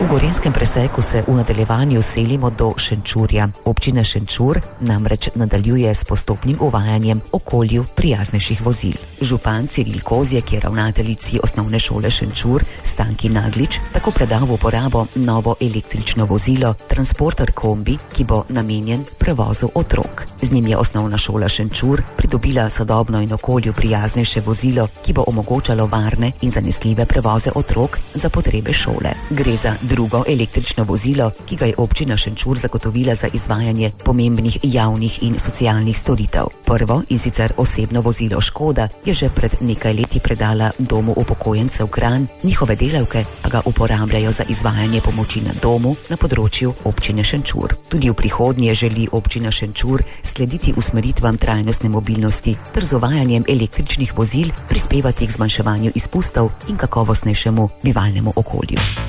Gorenjskem preseku se v nadaljevanju selimo do Šenčurja. Občina Šenčur namreč nadaljuje s postopnim uvajanjem okolju prijaznejših vozil. Župan Ciril Kozjek je ravnateljici osnovne šole Šenčur Stanki Naglič tako predal v uporabo novo električno vozilo Transporter kombi, ki bo namenjen prevozu otrok. Z njim je osnovna šola Šenčur pridobila sodobno in okolju prijaznejše vozilo, ki bo omogočalo varne in zanesljive prevoze otrok za potrebe šole. Gre za drugo električno vozilo, ki ga je občina Šenčur zagotovila za izvajanje pomembnih javnih in socialnih storitev. Prvo, in sicer osebno vozilo Škoda, je že pred nekaj leti predala domu upokojencev Kranj, njihove delavke pa ga uporabljajo za izvajanje pomoči na domu na področju občine Šenčur. Tudi v prihodnje želi občina Šenčur slediti usmeritvam trajnostne mobilnosti ter z uvajanjem električnih vozil prispevati k zmanjševanju izpustov in kakovostnejšemu bivalnemu okolju.